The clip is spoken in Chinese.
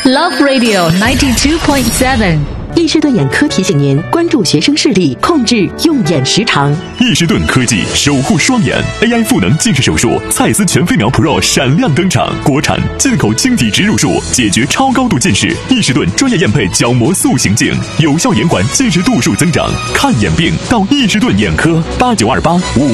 Love Radio 92.7。 易士顿眼科提醒您关注学生视力，控制用眼时长。 易士顿科技守护双眼 AI 赋能近视手术，蔡司全飞秒 Pro 闪亮登场，国产进口晶体植入术，解决超高度近视。易士顿专业验配角膜塑形镜，有效延缓近视度数增长。看眼病到易士顿眼科，8928